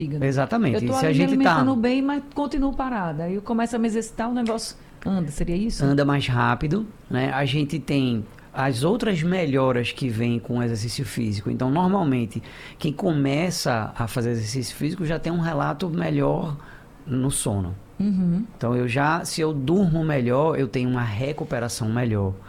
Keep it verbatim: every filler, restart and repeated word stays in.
fígado. Exatamente. Eu E tô se a ali me gente tá alimentando bem, mas continuo parada. Aí eu começo a me exercitar, o negócio anda, seria isso? anda mais rápido, né? A gente tem as outras melhoras que vêm com o exercício físico. Então, normalmente, quem começa a fazer exercício físico já tem um relato melhor no sono. Uhum. Então, eu já, se eu durmo melhor, eu tenho uma recuperação melhor.